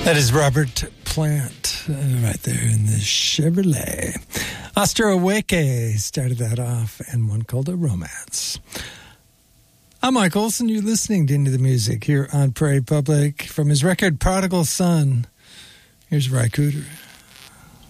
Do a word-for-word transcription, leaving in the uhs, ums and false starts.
That is Robert Plant, uh, right there in the Chevrolet. Astro Awake started that off, and one called A Romance. I'm Mike Olson. You're listening to Into the Music here on Prairie Public. From his record Prodigal Son, here's Ry Cooder.